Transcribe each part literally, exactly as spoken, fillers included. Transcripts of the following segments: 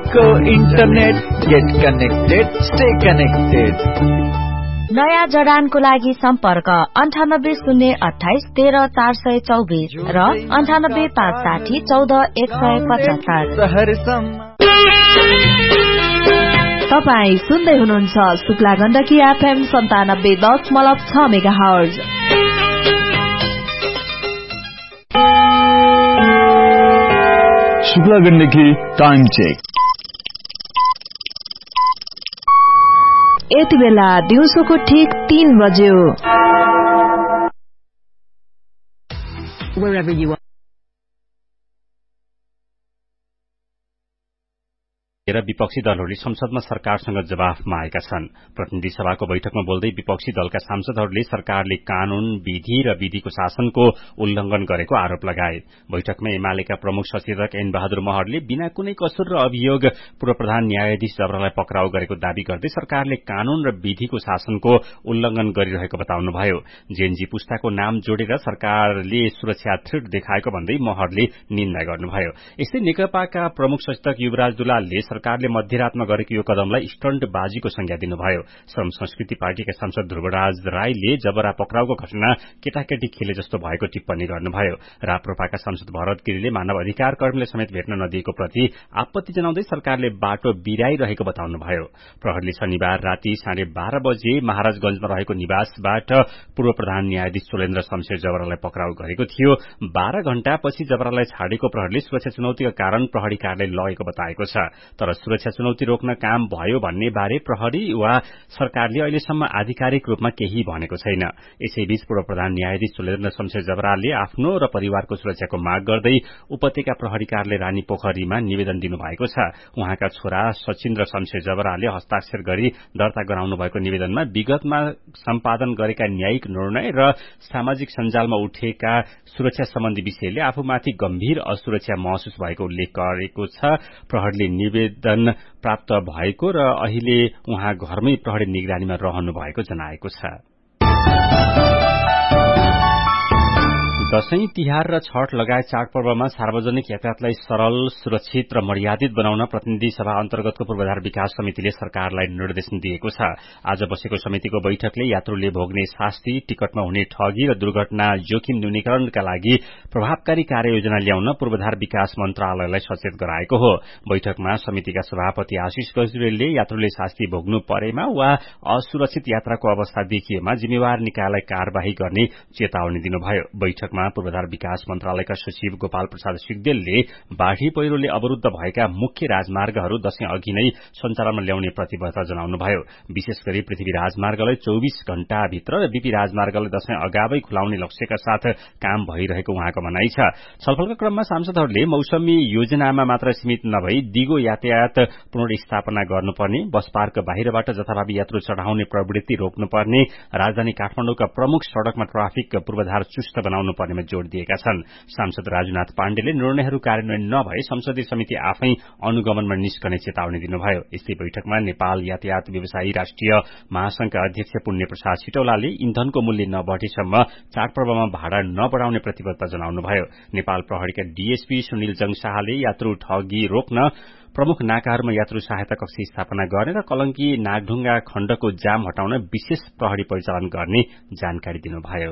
Go Internet, get connected, stay connected. नयाँ जडानको लागि सम्पर्क अन्ठानब्बे शून्य अठाइस तेह्र चार सय चौबिस र अन्ठानब्बे पाँच साठी चौध एक सय पचहत्तर। तपाई सुन्दै हुनुहुन्छ शुक्ला गण्डकी एफएम सन्तानब्बे दशमलव छ mega hertz. Shukla Gandaki time check. यति बेला दिउँसोको ठीक तीन बज्यो। Wherever you are. र विपक्षी दलहरूले संसदमा सरकारसँग जवाफमा आएका छन्। प्रतिनिधि सभाको बैठकमा बोल्दै विपक्षी दलका सांसदहरूले सरकारले कानून, विधि र विधिको शासनको उल्लंघन गरेको आरोप लगाए। बैठकमा एमालेका प्रमुख सचेतक एन बहादुर महरले बिना कुनै कसुर र अभियोग पूर्व प्रधान न्यायाधीश जबरालाई पक्राउ गरेको दावी गर्दै सरकारले कानून र विधिको शासनको उल्लंघन गरिरहेको बताउनुभयो। जेएनजी पुस्ताको नाम जोडेर सरकारले सुरक्षा थ्रेट देखाएको भन्दै महरले निन्दा गर्नुभयो। यस्तै नेकपाका प्रमुख सचेतक युवराज दुलालले सरकारले मध्यरातमा गरेको यो कदमलाई स्टन्टबाजीको संज्ञा दिनुभयो। श्रम संस्कृति पार्टीका सांसद ध्रुवराज राईले जबरा पक्राउको घटना केटाकेटी खेले जस्तो भएको टिप्पणी गर्नुभयो। राप्रपाका सांसद भरत गिरीले मानव अधिकार कर्मीले समेत भेट्न नदिएको प्रति आपत्ति जनाउँदै सरकारले बाटो बिराइरहेको बताउनुभयो। प्रहरीले शनिबार राति साढे बाह्र बजे महाराजगंजमा रहेको निवासबाट पूर्व प्रधान न्यायाधीश चोलेन्द्र शमशेर जबरालाई पक्राउ गरेको थियो। बाह्र घण्टापछि जबरालाई छाडेको प्रहरीले सुरक्षा चुनौतीका कारण प्रहरी कार्यालय लगेको बताएको छ। तर सुरक्षा चुनौती रोक्न काम भयो भन्ने बारे प्रहरी वा सरकारले अहिलेसम्म आधिकारिक रूपमा केही भनेको छैन। यसैबीच पूर्व प्रधान न्यायाधीश चोलेन्द्र शमशेर जबराले आफ्नो र परिवारको सुरक्षाको माग गर्दै उपत्यका प्रहरी कार्यालय रानी पोखरीमा निवेदन दिनुभएको छ। उहाँका छोरा सचिन्द्र शमशेर जबराले हस्ताक्षर गरी दर्ता गराउनु भएको निवेदनमा विगतमा सम्पादन गरेका न्यायिक निर्णय र सामाजिक सञ्जालमा उठेका सुरक्षा सम्बन्धी विषयले आफूमाथि गम्भीर असुरक्षा महसुस भएको उल्लेख गरेको छ। प्रहरीले निवेदन प्राप्त भएको र अहिले उहाँ घरमै प्रहरी निगरानीमा रहनु भएको जनाएको छ। दशैं, तिहार र छठ लगायत चाडपर्वमा सार्वजनिक यातायातलाई सरल, सुरक्षित र मर्यादित बनाउन प्रतिनिधि सभा अन्तर्गतको पूर्वाधार विकास समितिले सरकारलाई निर्देशन दिएको छ। आज बसेको समितिको बैठकले यात्रुले भोग्ने शास्ति, टिकटमा हुने ठगी र दुर्घटना जोखिम न्यूनीकरणका लागि प्रभावकारी कार्ययोजना ल्याउन पूर्वाधार विकास मन्त्रालयलाई सचेत गराएको हो। बैठकमा समितिका सभापति आशिष गजरेलले यात्रुले शास्ति भोग्नु परेमा वा असुरक्षित यात्राको अवस्था देखिएमा जिम्मेवार निकायलाई कार्यवाही गर्ने चेतावनी दिनुभयो। बैठकमा पूर्वाधार विकास मन्त्रालयका सचिव गोपाल प्रसाद सिग्देलले बाढ़ी पहिरोले अवरूद्ध भएका मुख्य राजमार्गहरू दशैं अघि नै सञ्चालनमा ल्याउने प्रतिबद्धता जनाउनुभयो। विशेष गरी पृथ्वी राजमार्गलाई चौबीस घण्टाभित्र र बीपी राजमार्गलाई दशैं अगावै खुलाउने लक्ष्यका साथ काम भइरहेको उहाँको भनाइ छ। छलफलका क्रममा सांसदहरूले मौसमी योजनामा मात्र सीमित नभई दिगो यातायात पुनर्स्थापना गर्नुपर्ने, बस पार्क बाहिरबाट जथाभावी यात्रु चढ़ाउने प्रवृत्ति रोक्नुपर्ने, राजधानी काठमाडौँका प्रमुख सड़कमा ट्राफिक पूर्वाधार चुस्त बनाउनु पर्नेमा जोड़ दिएका छन्। सांसद राजुनाथ पाण्डेले निर्णयहरू कार्यान्वयन नभए संसदीय समिति आफै अनुगमनमा निस्कने चेतावनी दिनुभयो। यस्तै बैठकमा नेपाल यातायात व्यवसायी राष्ट्रिय महासंघका अध्यक्ष पुण्य प्रसाद सिटौलाले इन्धनको मूल्य नबढेसम्म चाडपर्वमा भाडा नबढाउने प्रतिबद्धता जनाउनुभयो। नेपाल प्रहरीका डीएसपी सुनिल जङशाहले यात्रु ठगी रोक्न प्रमुख नाकाहरूमा यात्रु सहायता कक्ष स्थापना गर्ने र कलंकी नागढुंगा खण्डको जाम हटाउन विशेष प्रहरी परिचालन गर्ने जानकारी दिनुभयो।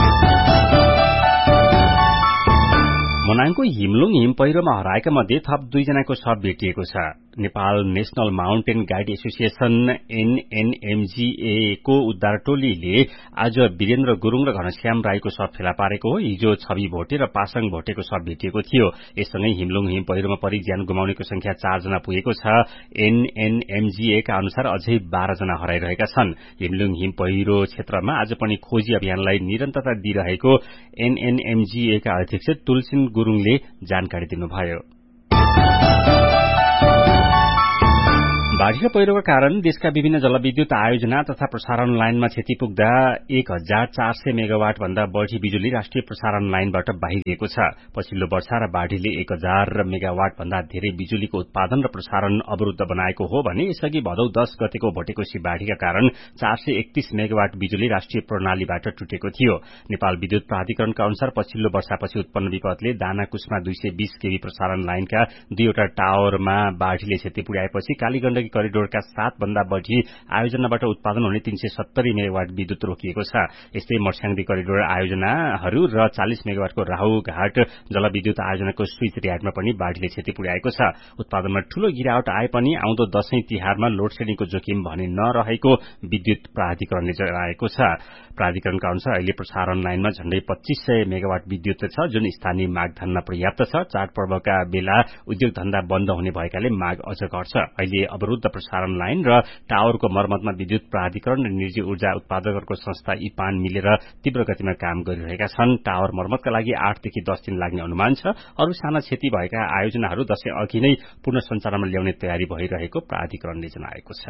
मनाङको हिमलुङ हिम पहिरोमा हराएका मध्ये थप दुईजनाको शव भेटिएको छ। Nepal national mountain guide association एनएनएमजीए को उद्धार टोलीले आज वीरेन्द्र गुरूङ र घनश्याम राईको शव फेला पारेको हो। हिजो छवि भोटे र पासाङ भोटेको शव भेटिएको थियो। यससँगै हिमलुङ हिम पहिरोमा परि ज्यान गुमाउनेको संख्या चारजना पुगेको छ। एनएनएमजीए का अनुसार अझै बाह्र जना हराइरहेका छन्। हिमलुङ हिम पहिरो क्षेत्रमा आज पनि खोजी अभियानलाई निरन्तरता दिइरहेको एनएनएमजीए का अध्यक्ष तुलसिन गुरूङले जानकारी दिनुभयो। बाढ़ी बाढ़ी र पहिरोका कारण देशका विभिन्न जलविद्युत आयोजना तथा प्रसारण लाइनमा क्षति पुग्दा एक हजार चार सय मेगावाट भन्दा बढ़ी बिजुली राष्ट्रिय प्रसारण लाइनबाट बाहिरिएको छ। पछिल्लो वर्षा र बाढ़ीले एक हजार मेगावाट भन्दा धेरै बिजुलीको उत्पादन र प्रसारण अवरुद्ध बनाएको हो भने यसअघि भदौ दस गतेको भटेकोशी बाढ़ीका कारण चार सय एकतीस मेगावाट बिजुली राष्ट्रिय प्रणालीबाट टुटेको थियो। नेपाल विद्युत प्राधिकरणका अनुसार पछिल्लो वर्षापछि उत्पन्न विपदले दानाकुसमा दुई सय बीस केवी प्रसारण लाइनका दुईवटा टावरमा बाढ़ीले क्षति पुर्याएपछि कालीगण्डकी करिडोरका सात भन्दा बढ़ी आयोजनाबाट उत्पादन हुने तीन सय सत्तरी मेगावाट विद्युत रोकिएको छ। यस्तै मर्स्याङदी करिडोर आयोजनाहरू र चालिस मेगावाटको राहुघाट जलविद्युत आयोजनाको स्विच रियाडमा पनि बाढ़ीले क्षति पुर्याएको छ। उत्पादनमा ठूलो गिरावट आए पनि आउँदो दशैं तिहारमा लोड शेडिङको जोखिम भने नरहेको विद्युत प्राधिकरणले जनाएको छ। प्राधिकरणका अनुसार अहिले प्रसारण लाइनमा झण्डै पच्चीस सय मेगावाट विद्युत छ, जुन स्थानीय माग धन्न पर्याप्त छ। चाडपर्वका बेला उद्योग धन्दा बन्द हुने भएकाले माग अझ घट्छ। अहिले अवरुद्ध प्रसारण लाइन र टावरको मर्मतमा विद्युत प्राधिकरण र निजी ऊर्जा उत्पादकहरूको संस्था इपान मिलेर तीव्र गतिमा काम गरिरहेका छन्। टावर मर्मतका लागि आठदेखि दस दिन लाग्ने अनुमान छ। अरू साना क्षति भएका आयोजनाहरू दशैं अघि नै पूर्ण सञ्चालनमा ल्याउने तयारी भइरहेको प्राधिकरणले जनाएको छ।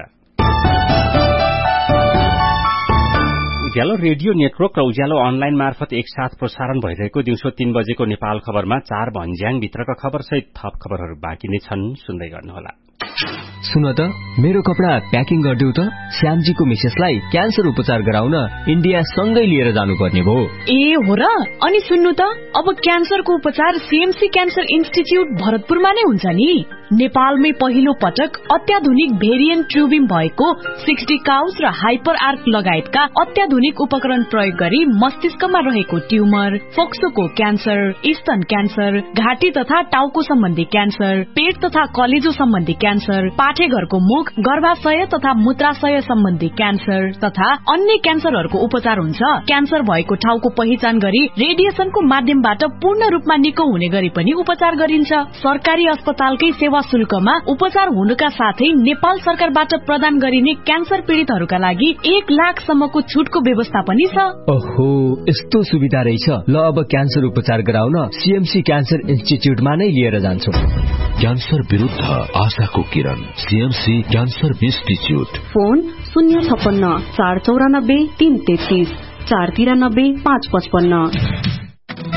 उज्यालो रेडियो नेटवर्क र उज्यालो अनलाइन मार्फत एकसाथ प्रसारण भइरहेको दिउँसो तीन बजेको नेपाल खबरमा चार भन्ज्याङ भित्रका खबर सहित थप खबरहरू बाँकी नै छन्, सुन्दै गर्नुहोला। सुन त, मेरो कपडा प्याकिङ गरिदेऊ त। श्यामजीको मिसेसलाई क्यान्सर उपचार गराउन इन्डिया सँगै लिएर जानुपर्ने भयो। ए हो र? अनि सुन्नु त, अब क्यान्सरको उपचार सीएमसी क्यान्सर इन्स्टिच्युट भरतपुरमा नै हुन्छ नि। नेपालमै पहिलो पटक अत्याधुनिक भेरिएन्ट ट्युबिङ भएको सिक्सटी काउस र हाइपर आर्क लगायतका अत्याधुनिक उपकरण प्रयोग गरी मस्तिष्कमा रहेको ट्युमर, फोक्सोको क्यान्सर, स्तन क्यान्सर, घाँटी तथा टाउको सम्बन्धी क्यान्सर, पेट तथा कलेजो सम्बन्धी क्यान्सर, पाठेघरको मुख, गर्भाशय तथा मूत्राशय सम्बन्धी क्यान्सर तथा अन्य क्यान्सरहरूको उपचार हुन्छ। क्यान्सर भएको ठाउँको पहिचान गरी रेडिएसनको माध्यमबाट पूर्ण रूपमा निको हुने गरी पनि उपचार गरिन्छ। सरकारी अस्पतालकै सेवा शुल्कमा उपचार हुनुका साथै नेपाल सरकारबाट प्रदान गरिने क्यान्सर पीड़ितहरूका लागि एक लाख सम्मको छुटको व्यवस्था पनि छ। ओहो, यस्तो सुविधा रहेछ। ल, अब क्यान्सर उपचार गराउन सीएमसी क्यान्सर इन्स्टिच्युटमा नै लिएर जान्छु। क्यान्सर विरुद्ध आशाको किरण, सीएमसी क्यान्सर इन्स्टिच्युट। फोन शून्य छप्पन्न चार चौरानब्बे तीन तेत्तीस चार तिरानब्बे पाँच पचपन्न।